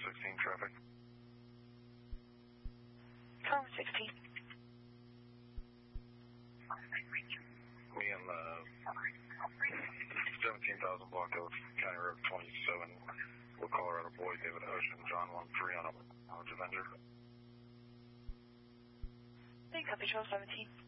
16 traffic. Car 16. Me and 17,000 block of County Road 27 with Colorado Boy, David Ocean, John 13 on a Avenger. Hey, copy, 17.